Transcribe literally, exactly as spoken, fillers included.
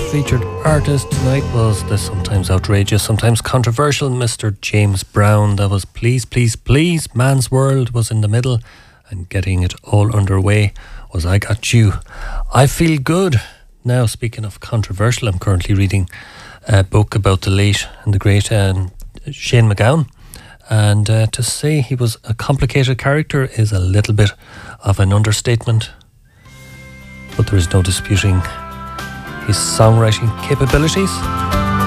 featured artist tonight was the sometimes outrageous, sometimes controversial Mister James Brown. That was Please, Please, Please. Man's World was in the middle, and getting it all underway was I Got You. I Feel Good. Now, speaking of controversial, I'm currently reading a book about the late and the great um, Shane MacGowan. And uh, to say he was a complicated character is a little bit of an understatement. But there is no disputing his songwriting capabilities.